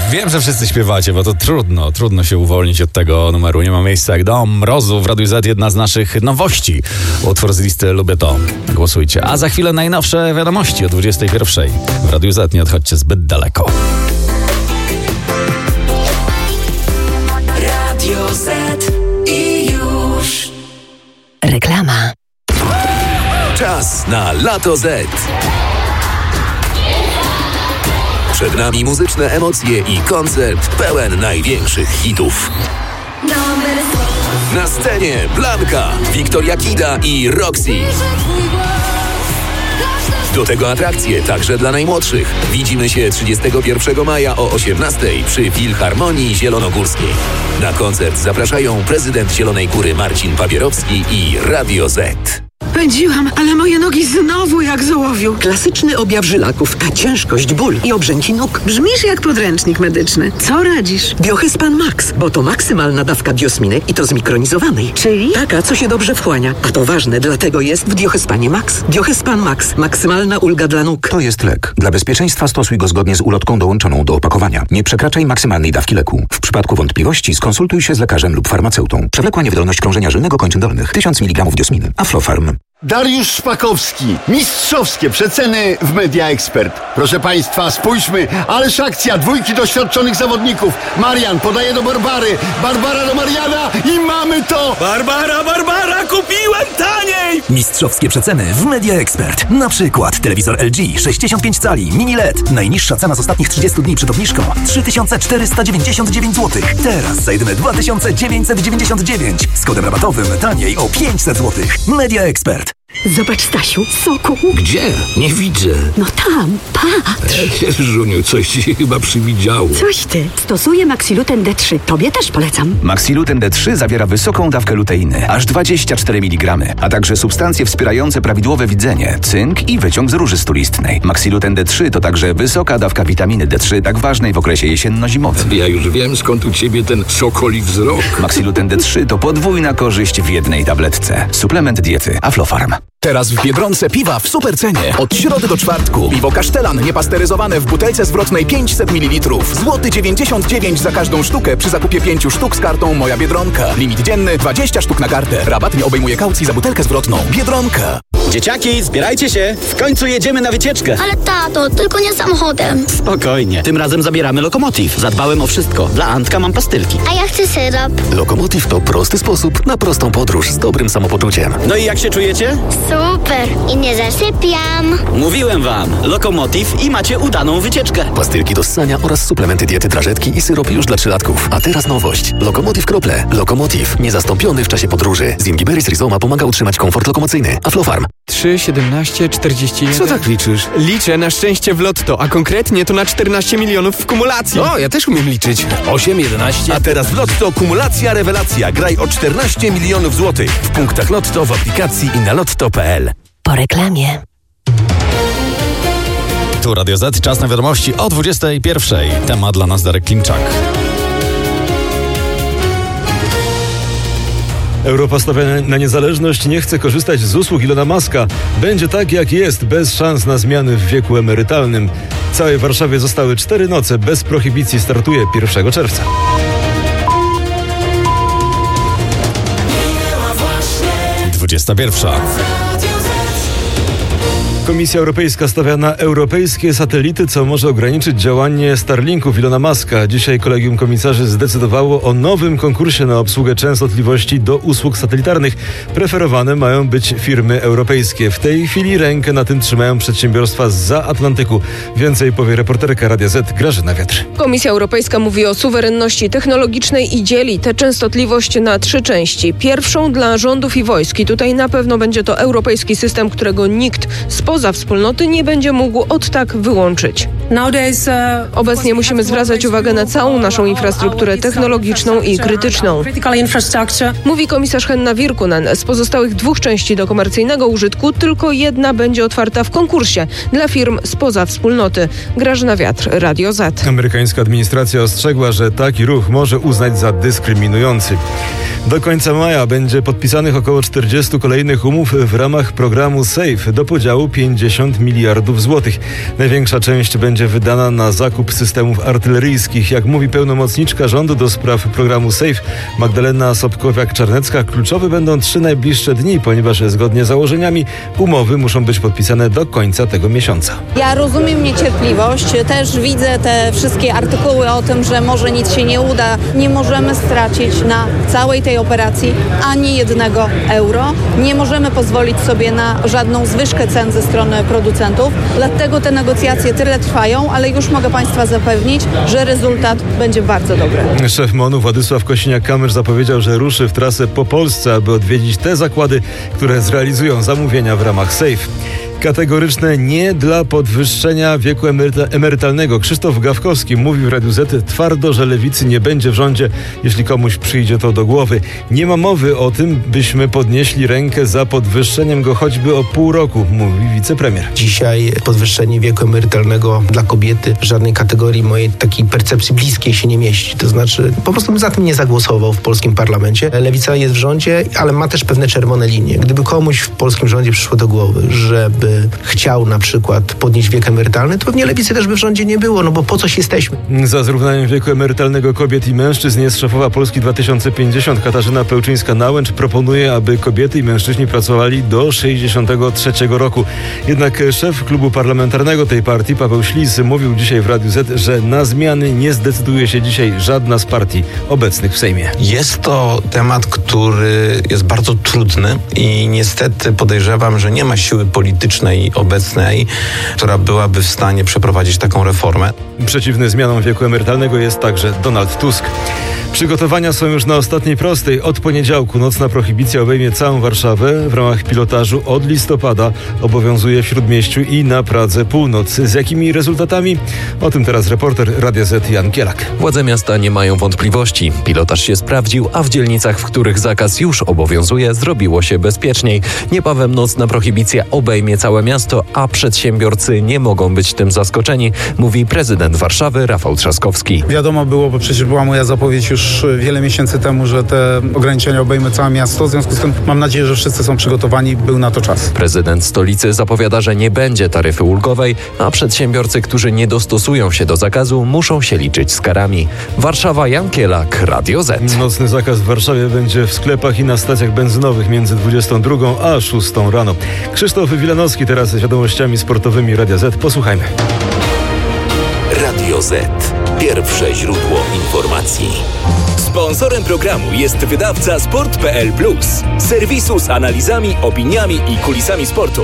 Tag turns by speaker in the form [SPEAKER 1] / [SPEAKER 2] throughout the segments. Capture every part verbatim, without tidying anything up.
[SPEAKER 1] Wiem, że wszyscy śpiewacie, bo to trudno, trudno się uwolnić od tego numeru. Nie ma miejsca jak dom mrozu w Radiu Z, jedna z naszych nowości. Utwór z listy Lubię to. Głosujcie. A za chwilę najnowsze wiadomości o dwudziestej pierwszej. W Radiu Z nie odchodźcie zbyt daleko.
[SPEAKER 2] Radio Z i już.
[SPEAKER 3] Reklama.
[SPEAKER 4] Czas na Lato Z. Przed nami muzyczne emocje i koncert pełen największych hitów. Na scenie Blanka, Wiktoria Kida i Roxy. Do tego atrakcje także dla najmłodszych. Widzimy się trzydziestego pierwszego maja o osiemnastej przy Filharmonii Zielonogórskiej. Na koncert zapraszają prezydent Zielonej Góry Marcin Papierowski i Radio Z.
[SPEAKER 5] Pędziłam, ale moje nogi znowu jak z ołowiu. Klasyczny objaw żylaków, a ciężkość, ból i obrzęki nóg. Brzmisz jak podręcznik medyczny. Co radzisz? Biohyspan Max, bo to maksymalna dawka diosminy i to zmikronizowanej. Czyli? Taka, co się dobrze wchłania. A to ważne, dlatego jest w Biohyspanie Max. Biohyspan Max. Maksymalna ulga dla nóg.
[SPEAKER 6] To jest lek. Dla bezpieczeństwa stosuj go zgodnie z ulotką dołączoną do opakowania. Nie przekraczaj maksymalnej dawki leku. W przypadku wątpliwości skonsultuj się z lekarzem lub farmaceutą. Przewlekła niewydolność krążenia żylnego kończyn dolnych. tysiąc miligramów diosminy. Aflofarm.
[SPEAKER 7] Dariusz Szpakowski. Mistrzowskie przeceny w Media Expert. Proszę Państwa, spójrzmy, ależ akcja dwójki doświadczonych zawodników. Marian podaje do Barbary, Barbara do Mariana i mamy to!
[SPEAKER 8] Barbara, Barbara, kupiłem taniej!
[SPEAKER 9] Mistrzowskie przeceny w Media Expert. Na przykład telewizor L G sześćdziesiąt pięć cali Mini L E D. Najniższa cena z ostatnich trzydziestu dni przed obniżką trzy tysiące czterysta dziewięćdziesiąt dziewięć złotych. Teraz za jedyne dwa tysiące dziewięćset dziewięćdziesiąt dziewięć. Z kodem rabatowym taniej o pięćset złotych. Media Expert.
[SPEAKER 5] Zobacz, Stasiu, soku.
[SPEAKER 10] Gdzie? Nie widzę.
[SPEAKER 5] No tam, patrz.
[SPEAKER 10] Żuniu, coś ci się chyba przywidziało.
[SPEAKER 5] Coś ty. Stosuję Maxiluten D trzy. Tobie też polecam.
[SPEAKER 6] Maxiluten D trzy zawiera wysoką dawkę luteiny, aż dwadzieścia cztery miligramy, a także substancje wspierające prawidłowe widzenie, cynk i wyciąg z róży stulistnej. Maxiluten D trzy to także wysoka dawka witaminy D trzy, tak ważnej w okresie jesienno-zimowym.
[SPEAKER 10] Ja już wiem, skąd u ciebie ten sokoli wzrok.
[SPEAKER 6] Maxiluten D trzy to podwójna korzyść w jednej tabletce. Suplement diety Aflofarm.
[SPEAKER 8] Teraz w Biedronce piwa w supercenie. Od środy do czwartku. Piwo Kasztelan niepasteryzowane w butelce zwrotnej pięćset mililitrów. Złoty dziewięćdziesiąt dziewięć za każdą sztukę przy zakupie pięciu sztuk z kartą Moja Biedronka. Limit dzienny dwadzieścia sztuk na kartę. Rabat nie obejmuje kaucji za butelkę zwrotną. Biedronka.
[SPEAKER 11] Dzieciaki, zbierajcie się. W końcu jedziemy na wycieczkę.
[SPEAKER 12] Ale tato, tylko nie samochodem.
[SPEAKER 11] Spokojnie. Tym razem zabieramy Lokomotiv. Zadbałem o wszystko. Dla Antka mam pastylki.
[SPEAKER 12] A ja chcę syrop.
[SPEAKER 4] Lokomotiv to prosty sposób na prostą podróż z dobrym samopoczuciem.
[SPEAKER 11] No i jak się czujecie?
[SPEAKER 12] Super. I nie zasypiam.
[SPEAKER 11] Mówiłem wam. Lokomotiv i macie udaną wycieczkę.
[SPEAKER 4] Pastylki do ssania oraz suplementy diety, drażetki i syrop już dla trzylatków. A teraz nowość. Lokomotiv Krople. Lokomotiv. Niezastąpiony w czasie podróży. Z Ingiberis Rizoma pomaga utrzymać komfort lokomocyjny. Aflofarm.
[SPEAKER 13] trzy, siedemnaście, czterdzieści jeden.
[SPEAKER 10] Co tak liczysz?
[SPEAKER 13] Liczę na szczęście w lotto, a konkretnie to na czternaście milionów w kumulacji.
[SPEAKER 10] O, ja też umiem liczyć.
[SPEAKER 8] osiem, jedenaście.
[SPEAKER 14] A teraz w Lotto kumulacja rewelacja. Graj o czternaście milionów złotych. W punktach Lotto, w aplikacji i na lotto kropka p l.
[SPEAKER 3] Po reklamie.
[SPEAKER 1] Tu Radio Z, czas na wiadomości o dwudziestej pierwszej. Temat dla nas Darek Klimczak.
[SPEAKER 15] Europa stawia na niezależność, nie chce korzystać z usług Ilona Muska. Będzie tak jak jest, bez szans na zmiany w wieku emerytalnym. W całej Warszawie zostały cztery noce, bez prohibicji startuje pierwszego czerwca.
[SPEAKER 1] dwudziesta pierwsza.
[SPEAKER 15] Komisja Europejska stawia na europejskie satelity, co może ograniczyć działanie Starlinków Ilona Muska. Dzisiaj kolegium komisarzy zdecydowało o nowym konkursie na obsługę częstotliwości do usług satelitarnych. Preferowane mają być firmy europejskie. W tej chwili rękę na tym trzymają przedsiębiorstwa zza Atlantyku. Więcej powie reporterka Radia Z Grażyna Wiatr.
[SPEAKER 16] Komisja Europejska mówi o suwerenności technologicznej i dzieli tę częstotliwość na trzy części. Pierwszą dla rządów i wojsk. I tutaj na pewno będzie to europejski system, którego nikt spoza wspólnoty nie będzie mógł od tak wyłączyć. Obecnie musimy zwracać uwagę na całą naszą infrastrukturę technologiczną i krytyczną. Mówi komisarz Henna Virkkunen. Z pozostałych dwóch części do komercyjnego użytku tylko jedna będzie otwarta w konkursie dla firm spoza wspólnoty. Grażyna Wiatr, Radio Z.
[SPEAKER 15] Amerykańska administracja ostrzegła, że taki ruch może uznać za dyskryminujący. Do końca maja będzie podpisanych około czterdziestu kolejnych umów w ramach programu SAFE do podziału pięćdziesiąt miliardów złotych. Największa część będzie będzie wydana na zakup systemów artyleryjskich. Jak mówi pełnomocniczka rządu do spraw programu SAFE Magdalena Sobkowiak-Czarnecka, kluczowe będą trzy najbliższe dni, ponieważ zgodnie z założeniami umowy muszą być podpisane do końca tego miesiąca.
[SPEAKER 17] Ja rozumiem niecierpliwość, też widzę te wszystkie artykuły o tym, że może nic się nie uda. Nie możemy stracić na całej tej operacji ani jednego euro. Nie możemy pozwolić sobie na żadną zwyżkę cen ze strony producentów. Dlatego te negocjacje tyle trwają, ale już mogę Państwa zapewnić, że rezultat będzie bardzo dobry.
[SPEAKER 15] Szef MONU Władysław Kosiniak-Kamysz zapowiedział, że ruszy w trasę po Polsce, aby odwiedzić te zakłady, które zrealizują zamówienia w ramach SAFE. Kategoryczne nie dla podwyższenia wieku emeryta- emerytalnego. Krzysztof Gawkowski mówił w Radiu Z twardo, że lewicy nie będzie w rządzie, jeśli komuś przyjdzie to do głowy. Nie ma mowy o tym, byśmy podnieśli rękę za podwyższeniem go choćby o pół roku, mówi wicepremier.
[SPEAKER 18] Dzisiaj podwyższenie wieku emerytalnego dla kobiety w żadnej kategorii mojej takiej percepcji bliskiej się nie mieści. To znaczy, po prostu bym za tym nie zagłosował w polskim parlamencie. Lewica jest w rządzie, ale ma też pewne czerwone linie. Gdyby komuś w polskim rządzie przyszło do głowy, żeby chciał na przykład podnieść wiek emerytalny, to pewnie lewicy też by w rządzie nie było, no bo po coś jesteśmy.
[SPEAKER 15] Za zrównaniem wieku emerytalnego kobiet i mężczyzn jest szefowa Polski dwa tysiące pięćdziesiąt Katarzyna Pełczyńska-Nałęcz. Proponuje, aby kobiety i mężczyźni pracowali do sześćdziesiątego trzeciego roku. Jednak szef klubu parlamentarnego tej partii, Paweł Ślis, mówił dzisiaj w Radiu Z, że na zmiany nie zdecyduje się dzisiaj żadna z partii obecnych w Sejmie.
[SPEAKER 19] Jest to temat, który jest bardzo trudny i niestety podejrzewam, że nie ma siły politycznej obecnej, która byłaby w stanie przeprowadzić taką reformę.
[SPEAKER 15] Przeciwny zmianom wieku emerytalnego jest także Donald Tusk. Przygotowania są już na ostatniej prostej. Od poniedziałku nocna prohibicja obejmie całą Warszawę. W ramach pilotażu od listopada obowiązuje w Śródmieściu i na Pradze Północ. Z jakimi rezultatami? O tym teraz reporter Radia Z Jan Kielak.
[SPEAKER 20] Władze miasta nie mają wątpliwości. Pilotaż się sprawdził, a w dzielnicach, w których zakaz już obowiązuje, zrobiło się bezpieczniej. Niebawem nocna prohibicja obejmie całe miasto, a przedsiębiorcy nie mogą być tym zaskoczeni, mówi prezydent Warszawy Rafał Trzaskowski.
[SPEAKER 21] Wiadomo było, bo przecież była moja zapowiedź już wiele miesięcy temu, że te ograniczenia obejmą całe miasto. W związku z tym mam nadzieję, że wszyscy są przygotowani. Był na to czas.
[SPEAKER 20] Prezydent stolicy zapowiada, że nie będzie taryfy ulgowej, a przedsiębiorcy, którzy nie dostosują się do zakazu, muszą się liczyć z karami. Warszawa, Jan Kielak, Radio Z.
[SPEAKER 15] Nocny zakaz w Warszawie będzie w sklepach i na stacjach benzynowych między dwudziestą drugą a szóstą rano. Krzysztof Wilanowski teraz z wiadomościami sportowymi Radia Z. Posłuchajmy.
[SPEAKER 4] Radio Z. Pierwsze źródło informacji.
[SPEAKER 22] Sponsorem programu jest wydawca sport kropka p l plus, serwisu z analizami, opiniami i kulisami sportu.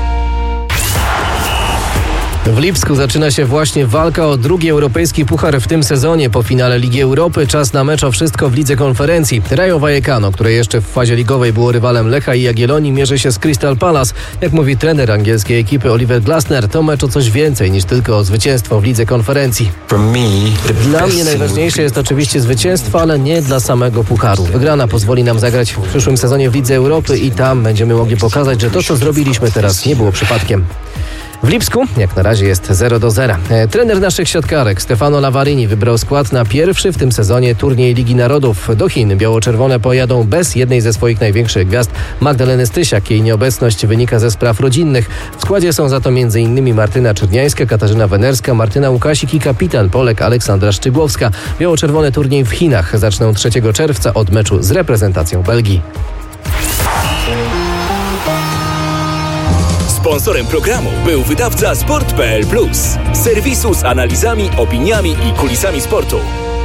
[SPEAKER 23] W Lipsku zaczyna się właśnie walka o drugi europejski puchar w tym sezonie. Po finale Ligi Europy czas na mecz o wszystko w Lidze Konferencji. Rayo Vallecano, które jeszcze w fazie ligowej było rywalem Lecha i Jagiellonii, mierzy się z Crystal Palace. Jak mówi trener angielskiej ekipy Oliver Glasner, to mecz o coś więcej niż tylko o zwycięstwo w Lidze Konferencji. Dla mnie najważniejsze jest oczywiście zwycięstwo, ale nie dla samego pucharu. Wygrana pozwoli nam zagrać w przyszłym sezonie w Lidze Europy i tam będziemy mogli pokazać, że to, co zrobiliśmy teraz, nie było przypadkiem. W Lipsku jak na razie jest zero do zera. E, trener naszych siatkarek Stefano Lavarini wybrał skład na pierwszy w tym sezonie turniej Ligi Narodów. Do Chin biało-czerwone pojadą bez jednej ze swoich największych gwiazd, Magdaleny Stysiak. Jej nieobecność wynika ze spraw rodzinnych. W składzie są za to m.in. Martyna Czerniańska, Katarzyna Wenerska, Martyna Łukasik i kapitan Polek Aleksandra Szczygłowska. Biało-czerwone turniej w Chinach zaczną trzeciego czerwca od meczu z reprezentacją Belgii.
[SPEAKER 22] Sponsorem programu był wydawca sport kropka p l plus, serwisu z analizami, opiniami i kulisami sportu.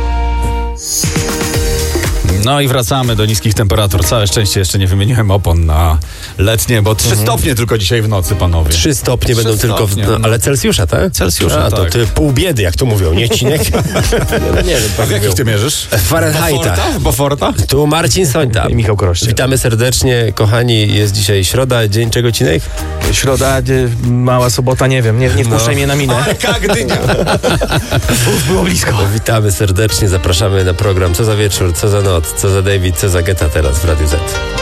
[SPEAKER 1] No i wracamy do niskich temperatur. Całe szczęście jeszcze nie wymieniłem opon na letnie, bo trzy
[SPEAKER 24] Mhm.
[SPEAKER 1] stopnie tylko dzisiaj w nocy, panowie.
[SPEAKER 24] Trzy stopnie
[SPEAKER 1] Trzy
[SPEAKER 24] będą tylko, w,
[SPEAKER 1] stopnie,
[SPEAKER 24] no, ale Celsjusza, tak?
[SPEAKER 1] Celsjusza,
[SPEAKER 24] A, to
[SPEAKER 1] tak.
[SPEAKER 24] ty pół biedy, jak tu mówią, nie Cinek? no, nie wiem,
[SPEAKER 1] A w jakich ty mierzysz?
[SPEAKER 24] Fahrenheita.
[SPEAKER 1] Boforta?
[SPEAKER 24] Tu Marcin Sońta.
[SPEAKER 13] I Michał Koroście.
[SPEAKER 24] Witamy serdecznie, kochani. Jest dzisiaj środa, dzień czego, Cinek?
[SPEAKER 13] Środa, dzie- mała sobota, nie wiem, nie, nie wpuszczaj
[SPEAKER 24] No.
[SPEAKER 13] mnie na minę.
[SPEAKER 1] Jak Gdynia.
[SPEAKER 13] Uf, było blisko.
[SPEAKER 24] Witamy serdecznie, zapraszamy na program Co za wieczór, co za noc, co za David, co za Geta teraz w Radiu Z.